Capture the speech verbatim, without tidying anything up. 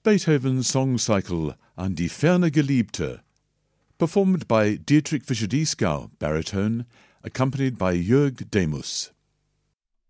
Beethoven's song cycle An die ferne Geliebte, performed by Dietrich Fischer-Dieskau, baritone, accompanied by Jörg Demus.